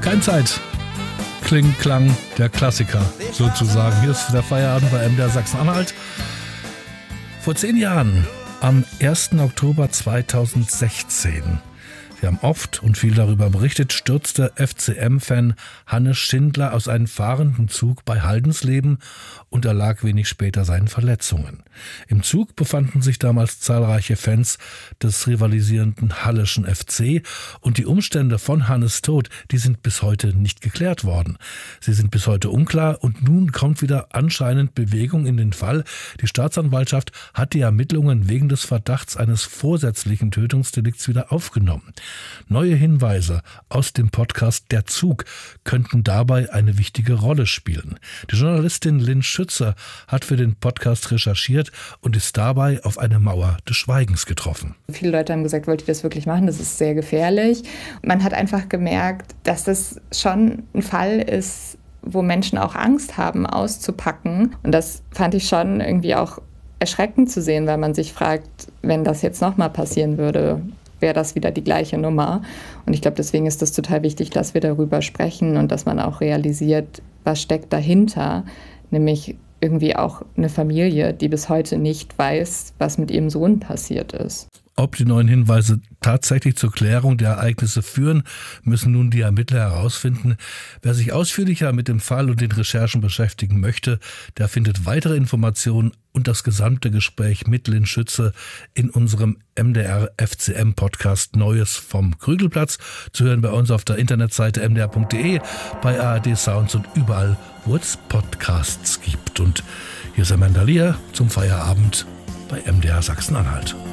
Kein Zeit. Kling, Klang, der Klassiker sozusagen. Hier ist der Feierabend bei MDR Sachsen-Anhalt. Vor 10 Jahren, am 1. Oktober 2016, wir haben oft und viel darüber berichtet, stürzte FCM-Fan Hannes Schindler aus einem fahrenden Zug bei Haldensleben und erlag wenig später seinen Verletzungen. Im Zug befanden sich damals zahlreiche Fans des rivalisierenden Halleschen FC und die Umstände von Hannes' Tod, die sind bis heute nicht geklärt worden. Sie sind bis heute unklar und nun kommt wieder anscheinend Bewegung in den Fall. Die Staatsanwaltschaft hat die Ermittlungen wegen des Verdachts eines vorsätzlichen Tötungsdelikts wieder aufgenommen. Neue Hinweise aus dem Podcast Der Zug könnten dabei eine wichtige Rolle spielen. Die Journalistin Lynn Schützer hat für den Podcast recherchiert und ist dabei auf eine Mauer des Schweigens getroffen. Viele Leute haben gesagt, wollt ihr das wirklich machen? Das ist sehr gefährlich. Man hat einfach gemerkt, dass das schon ein Fall ist, wo Menschen auch Angst haben, auszupacken. Und das fand ich schon irgendwie auch erschreckend zu sehen, weil man sich fragt, wenn das jetzt nochmal passieren würde, wäre das wieder die gleiche Nummer. Und ich glaube, deswegen ist es total wichtig, dass wir darüber sprechen und dass man auch realisiert, was steckt dahinter, nämlich irgendwie auch eine Familie, die bis heute nicht weiß, was mit ihrem Sohn passiert ist. Ob die neuen Hinweise tatsächlich zur Klärung der Ereignisse führen, müssen nun die Ermittler herausfinden. Wer sich ausführlicher mit dem Fall und den Recherchen beschäftigen möchte, der findet weitere Informationen und das gesamte Gespräch mit Lynn Schütze in unserem MDR FCM Podcast Neues vom Krügelplatz. Zu hören bei uns auf der Internetseite mdr.de, bei ARD Sounds und überall, wo es Podcasts gibt. Und hier ist Amanda Lear zum Feierabend bei MDR Sachsen-Anhalt.